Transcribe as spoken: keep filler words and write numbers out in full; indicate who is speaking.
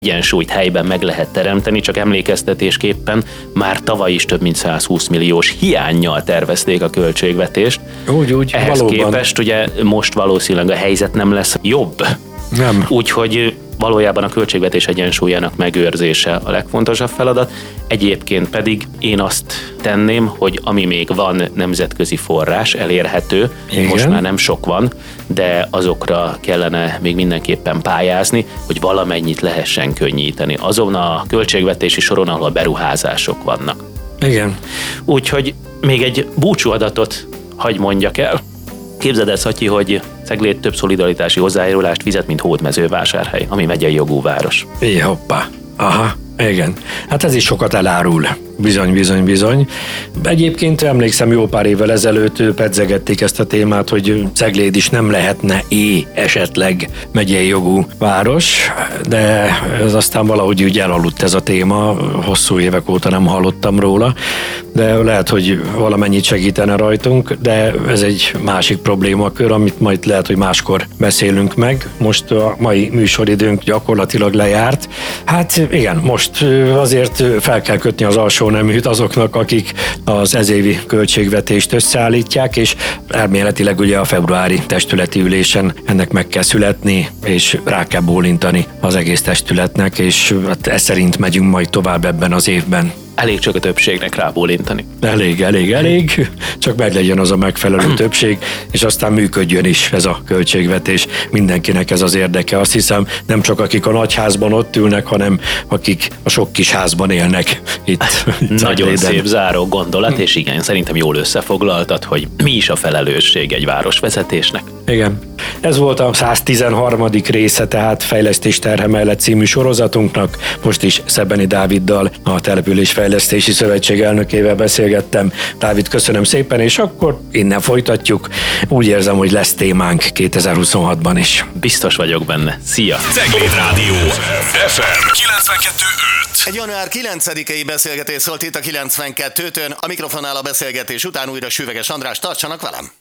Speaker 1: egyensúlyt helyben meg lehet teremteni, csak emlékeztetésképpen már tavaly is több mint százhúsz milliós hiánnyal tervezték a költségvetést.
Speaker 2: Úgy, úgy,
Speaker 1: Ehhez
Speaker 2: valóban.
Speaker 1: képest ugye most valószínűleg a helyzet nem lesz jobb.
Speaker 2: Nem.
Speaker 1: Úgyhogy valójában a költségvetés egyensúlyának megőrzése a legfontosabb feladat. Egyébként pedig én azt tenném, hogy ami még van nemzetközi forrás elérhető,
Speaker 2: igen,
Speaker 1: most már nem sok van, de azokra kellene még mindenképpen pályázni, hogy valamennyit lehessen könnyíteni. Azon a költségvetési soron, ahol a beruházások vannak.
Speaker 2: Igen.
Speaker 1: Úgyhogy még egy búcsúadatot hagy mondjak el. Képzeld el, Szatyi, hogy Ceglét több szolidaritási hozzájárulást fizet, mint Hódmezővásárhely, ami megyei jogú város.
Speaker 2: É, hoppá. Aha, igen. Hát ez is sokat elárul. Bizony, bizony, bizony. Egyébként emlékszem, jó pár évvel ezelőtt pedzegették ezt a témát, hogy Cegléd is nem lehetne é esetleg megyei jogú város, de ez aztán valahogy úgy elaludt ez a téma, hosszú évek óta nem hallottam róla, de lehet, hogy valamennyit segítene rajtunk, de ez egy másik problémakör, amit majd lehet, hogy máskor beszélünk meg. Most a mai műsoridőnk gyakorlatilag lejárt. Hát igen, most azért fel kell kötni az alsó neműt azoknak, akik az ezévi költségvetést összeállítják, és elméletileg ugye a februári testületi ülésen ennek meg kell születni, és rá kell bólintani az egész testületnek, és hát ez szerint megyünk majd tovább ebben az évben.
Speaker 1: Elég csak a többségnek rábólintani.
Speaker 2: Elég, elég, elég, csak meg legyen az a megfelelő többség, és aztán működjön is ez a költségvetés. Mindenkinek ez az érdeke. Azt hiszem, nem csak akik a nagyházban ott ülnek, hanem akik a sok kis házban élnek itt.
Speaker 1: Nagyon szép záró gondolat, és igen, szerintem jól összefoglaltad, hogy mi is a felelősség egy városvezetésnek.
Speaker 2: Igen. Ez volt a száztizenharmadik része, tehát Fejlesztés terhe mellett című sorozatunknak. Most is Szebeni Dáviddal, a Településfejlesztési Szövetség elnökével beszélgettem. Dávid, köszönöm szépen, és akkor innen folytatjuk. Úgy érzem, hogy lesz témánk kétezer-huszonhatban is.
Speaker 1: Biztos vagyok benne. Szia!
Speaker 3: Cegléd Rádió ef em kilencvenkettő öt.
Speaker 4: Egy január kilencedikei beszélgetés szólt itt a kilencvenkettőtön. A mikrofonnál a beszélgetés után újra Süveges András, tartsanak velem!